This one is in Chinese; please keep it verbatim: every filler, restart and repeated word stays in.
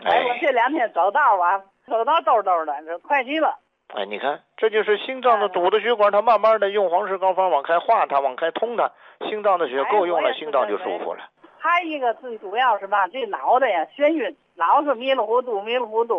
哎，我这两天走道啊，走道兜兜的，这快极了。 哎，你看，这就是心脏的堵的血管，它慢慢的用黄石膏方往开化它，往开通它，心脏的血够用了，心脏就舒服了。 还一个最主要是吧，这脑袋呀眩晕，老是迷了糊涂，迷了糊涂。